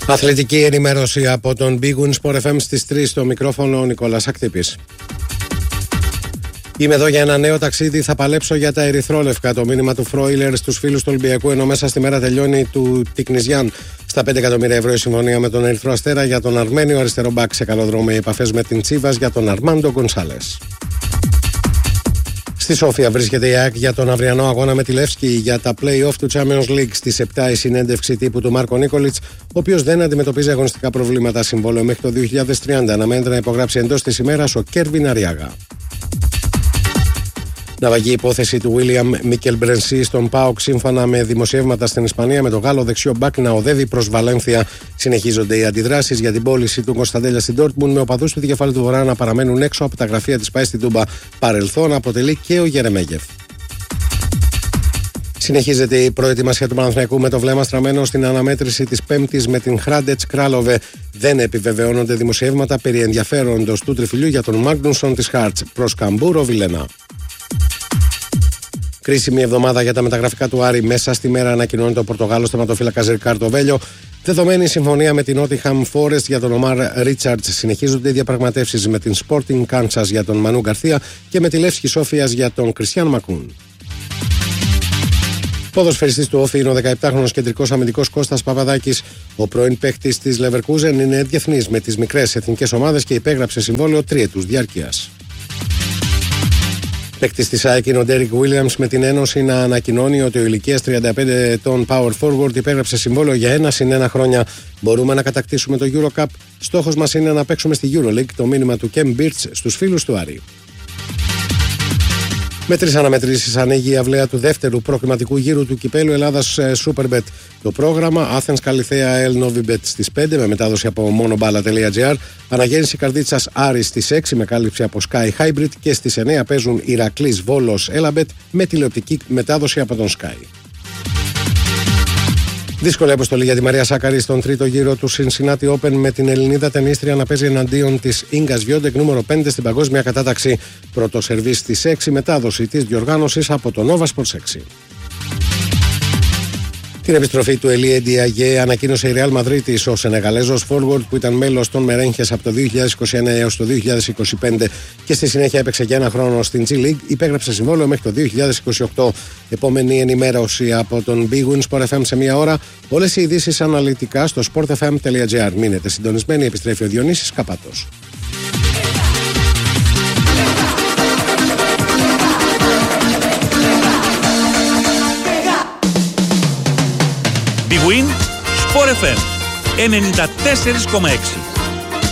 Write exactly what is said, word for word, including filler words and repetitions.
Αθλητική ενημέρωση από τον Big Win Sport εφ εμ στις τρεις, στο μικρόφωνο ο Νικόλας Ακτύπης. Είμαι εδώ για ένα νέο ταξίδι, θα παλέψω για τα ερυθρόλευκα. Το μήνυμα του Φρόιλερ στους φίλους του Ολυμπιακού, ενώ μέσα στη μέρα τελειώνει του Τικνιζιάν. Στα πέντε εκατομμύρια ευρώ η συμφωνία με τον Ερυθρό Αστέρα για τον Αρμένιο αριστερό μπακ. Σε καλό δρόμο οι επαφές με την Τσίβας για τον Αρμάντο Γκονσάλες. Στη Σόφια βρίσκεται η ΑΕΚ για τον αυριανό αγώνα με τη Λεύσκη για τα play-off του Champions League. Στις επτά η συνέντευξη τύπου του Μάρκο Νίκολιτς, ο οποίος δεν αντιμετωπίζει αγωνιστικά προβλήματα. Συμβόλαιο μέχρι το δύο χιλιάδες τριάντα. Αναμένεται να υπογράψει εντός της ημέρας ο Κέρβιν Αριάγα. Ναυαγή υπόθεση του Βίλιαμ Μίκελ Μπρενσί στον ΠΑΟΚ. Σύμφωνα με δημοσιεύματα στην Ισπανία, με το Γάλλο δεξιό μπακ να οδεύει προς Βαλένθια. Συνεχίζονται οι αντιδράσεις για την πώληση του Κωνσταντέλια στην Ντόρτμουντ, με οπαδούς του δικεφάλου του Βορρά να παραμένουν έξω από τα γραφεία της ΠΑΕ στην Τούμπα. Παρελθόν αποτελεί και ο Γερεμέγεφ. Συνεχίζεται η προετοιμασία του Παναθηναϊκού με το βλέμμα στραμμένο στην αναμέτρηση της Πέμπτης με την Χράντετς Κράλοβε. Δεν επιβεβαιώνονται δημοσιεύματα περί ενδιαφέροντος του τριφυλιού για τον Μάγνουσον της Χάρτς προς Καμπούρο Βιλενά. Κρίσιμη εβδομάδα για τα μεταγραφικά του Άρη. Μέσα στη μέρα ανακοινώνει το Πορτογάλος τερματοφύλακας Ρικάρντο Βέλιο. Δεδομένη η συμφωνία με την Νότιχαμ Φόρεστ για τον Ομάρ Ρίτσαρτς. Συνεχίζονται οι διαπραγματεύσεις με την Sporting Kansas για τον Μανού Γκαρθία και με τη Λεύσκη Σόφιας για τον Κριστιάν Μακούν. Ποδοσφαιριστής του Όφη είναι ο δεκαεπτάχρονος κεντρικός αμυντικός Κώστας Παπαδάκης. Ο πρώην παίκτης της Λεβερκούζεν είναι διεθνής με τις μικρές εθνικές ομάδες και υπέγραψε συμβόλαιο τριετούς διάρκειας. Παίκτης της ΑΕΚ είναι ο Ντέρικ Βίλιαμς, με την Ένωση να ανακοινώνει ότι ο ηλικίας τριάντα πέντε ετών power forward υπέγραψε συμβόλαιο για ένα συν ένα χρόνια. Μπορούμε να κατακτήσουμε το Eurocup. Στόχος μας είναι να παίξουμε στη EuroLeague. Το μήνυμα του Κεμ Μπίρτς στους φίλους του Άρη. Με τρεις αναμετρήσεις ανοίγει η αυλαία του δεύτερου προκριματικού γύρου του κυπέλου Ελλάδας Superbet. Το πρόγραμμα Athens Καλιθέα El Novibet στις πέντε, με μετάδοση από monoballah τελεία gr. Αναγέννηση Καρδίτσας Άρης στις έξι με κάλυψη από Sky Hybrid, και στις εννέα παίζουν Ηρακλής Βόλος Elabet με τηλεοπτική μετάδοση από τον Sky. Δύσκολη αποστολή για τη Μαρία Σάκαρη στον τρίτο γύρο του Cincinnati Open, με την Ελληνίδα τενίστρια να παίζει εναντίον της Ίγκας Βιόντεκ, νούμερο πέντε στην παγκόσμια κατάταξη. Πρώτο σερβίς στις έξι, μετάδοση της διοργάνωσης από το Nova Sports έξι. Την επιστροφή του Ελίε Ντιαγέ ανακοίνωσε η Real Madrid. Ο Σενεγαλέζος forward, που ήταν μέλος των Μερένχες από το δύο χιλιάδες είκοσι ένα έως το δύο χιλιάδες είκοσι πέντε και στη συνέχεια έπαιξε για ένα χρόνο στην G League, υπέγραψε συμβόλαιο μέχρι το δύο χιλιάδες είκοσι οκτώ. Επόμενη ενημέρωση από τον Big Win Sport εφ εμ σε μία ώρα. Όλες οι ειδήσεις αναλυτικά στο sport f m τελεία gr. Μείνετε συντονισμένοι, επιστρέφει ο Διονύσης Καπάτος. Big Win Sport εφ εμ ενενήντα τέσσερα κόμμα έξι.